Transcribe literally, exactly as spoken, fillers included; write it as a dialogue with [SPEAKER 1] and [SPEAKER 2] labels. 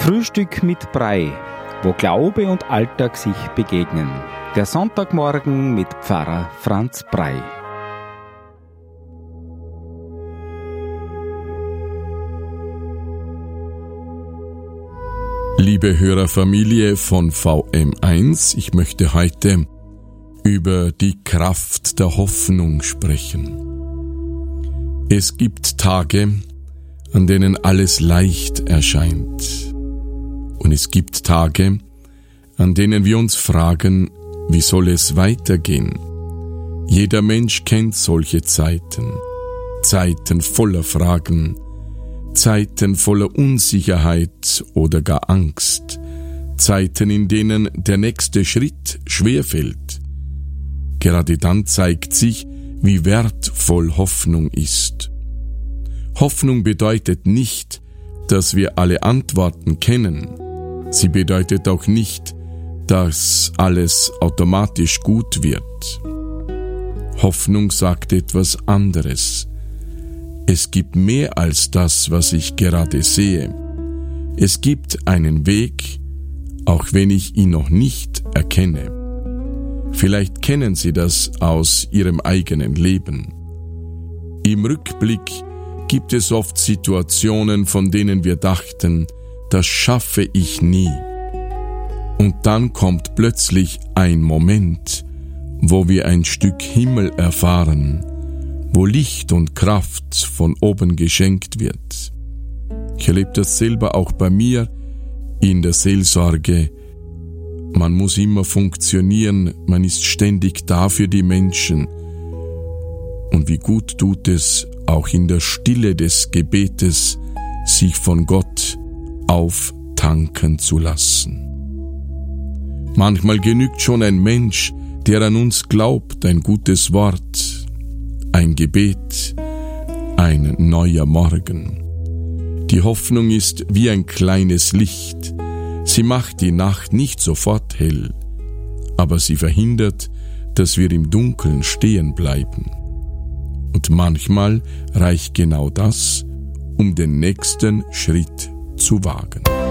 [SPEAKER 1] Frühstück mit Brei, wo Glaube und Alltag sich begegnen. Der Sonntagmorgen mit Pfarrer Franz Brei.
[SPEAKER 2] Liebe Hörerfamilie von V M eins, ich möchte heute über die Kraft der Hoffnung sprechen. Es gibt Tage, an denen alles leicht erscheint. Und es gibt Tage, an denen wir uns fragen, wie soll es weitergehen? Jeder Mensch kennt solche Zeiten. Zeiten voller Fragen, Zeiten voller Unsicherheit oder gar Angst, Zeiten, in denen der nächste Schritt schwerfällt. Gerade dann zeigt sich, wie wertvoll Hoffnung ist. Hoffnung bedeutet nicht, dass wir alle Antworten kennen. Sie bedeutet auch nicht, dass alles automatisch gut wird. Hoffnung sagt etwas anderes. Es gibt mehr als das, was ich gerade sehe. Es gibt einen Weg, auch wenn ich ihn noch nicht erkenne. Vielleicht kennen Sie das aus Ihrem eigenen Leben. Im Rückblick gibt es oft Situationen, von denen wir dachten, das schaffe ich nie. Und dann kommt plötzlich ein Moment, wo wir ein Stück Himmel erfahren, wo Licht und Kraft von oben geschenkt wird. Ich erlebe das selber auch bei mir in der Seelsorge. Man muss immer funktionieren, man ist ständig da für die Menschen. Und wie gut tut es, auch in der Stille des Gebetes, sich von Gott auftanken zu lassen. Manchmal genügt schon ein Mensch, der an uns glaubt, ein gutes Wort, ein Gebet, ein neuer Morgen. Die Hoffnung ist wie ein kleines Licht. Sie macht die Nacht nicht sofort hell, aber sie verhindert, dass wir im Dunkeln stehen bleiben. Und manchmal reicht genau das, um den nächsten Schritt zu wagen.